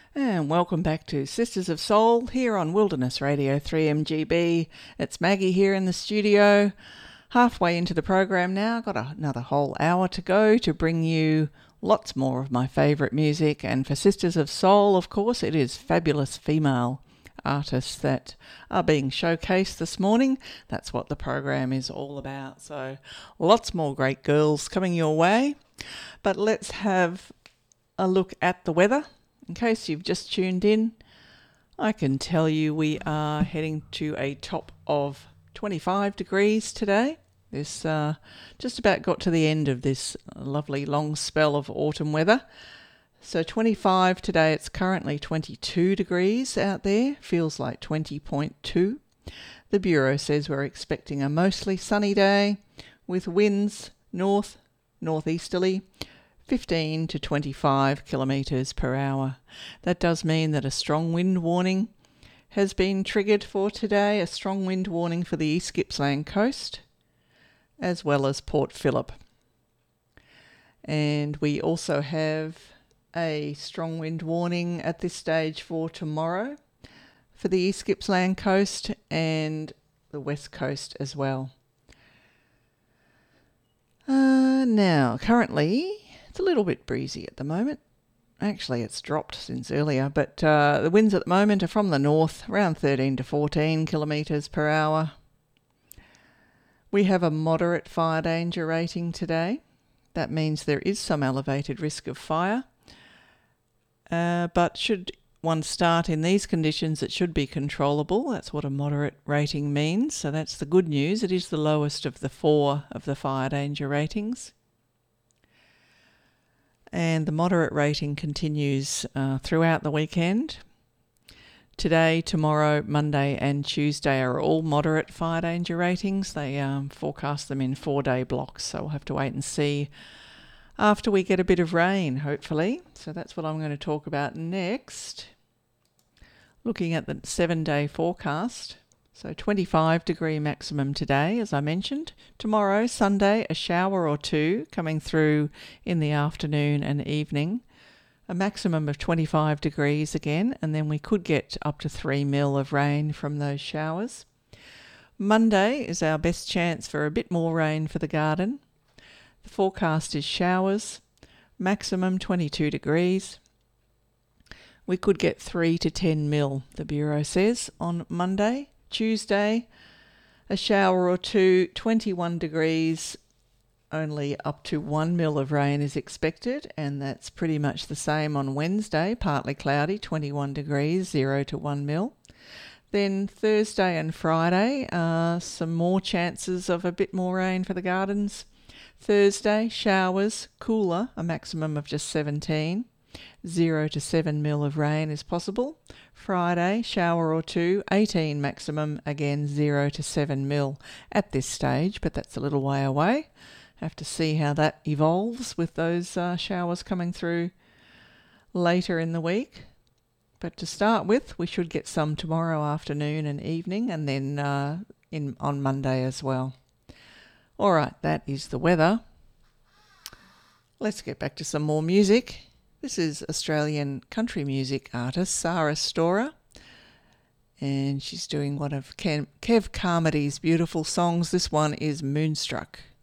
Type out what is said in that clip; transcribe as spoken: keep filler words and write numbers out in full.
And welcome back to Sisters of Soul here on Wilderness Radio three M G B. It's Maggie here in the studio, halfway into the program now. Got a, another whole hour to go to bring you lots more of my favourite music. And for Sisters of Soul, of course, it is fabulous female artists that are being showcased this morning. That's what the program is all about. So lots more great girls coming your way. But let's have a look at the weather. In case you've just tuned in, I can tell you we are heading to a top of twenty-five degrees today. This uh, just about got to the end of this lovely long spell of autumn weather. So twenty-five today, it's currently twenty-two degrees out there, feels like twenty point two. The Bureau says we're expecting a mostly sunny day with winds north, northeasterly, fifteen to twenty-five kilometres per hour. That does mean that a strong wind warning has been triggered for today, a strong wind warning for the East Gippsland coast, as well as Port Phillip. And we also have a strong wind warning at this stage for tomorrow for the East Gippsland coast and the West Coast as well. Uh, now, currently, it's a little bit breezy at the moment. Actually, it's dropped since earlier, but uh, the winds at the moment are from the north, around thirteen to fourteen kilometres per hour. We have a moderate fire danger rating today. That means there is some elevated risk of fire. Uh, but should one start in these conditions, it should be controllable. That's what a moderate rating means. So that's the good news. It is the lowest of the four of the fire danger ratings. And the moderate rating continues uh, throughout the weekend. Today, tomorrow, Monday and Tuesday are all moderate fire danger ratings. They um, forecast them in four-day blocks, so we'll have to wait and see after we get a bit of rain, hopefully. So that's what I'm going to talk about next. Looking at the seven-day forecast. So twenty-five degree maximum today, as I mentioned. Tomorrow, Sunday, a shower or two coming through in the afternoon and evening. A maximum of twenty-five degrees again, and then we could get up to three mil of rain from those showers. Monday is our best chance for a bit more rain for the garden. The forecast is showers, maximum twenty-two degrees. We could get three to ten mil, the Bureau says, on Monday. Tuesday, a shower or two, twenty-one degrees, only up to one mil of rain is expected, and that's pretty much the same on Wednesday, partly cloudy, twenty-one degrees, zero to one mil. Then Thursday and Friday, uh, some more chances of a bit more rain for the gardens. Thursday, showers, cooler, a maximum of just seventeen. zero to seven mil of rain is possible. Friday, shower or two, eighteen maximum, again zero to seven mil at this stage, but that's a little way away. Have to see how that evolves with those uh, showers coming through later in the week. But to start with, we should get some tomorrow afternoon and evening, and then uh, in on Monday as well. All right, that is the weather. Let's get back to some more music. This is Australian country music artist Sarah Storer, and she's doing one of Kev Carmody's beautiful songs. This one is Moonstruck.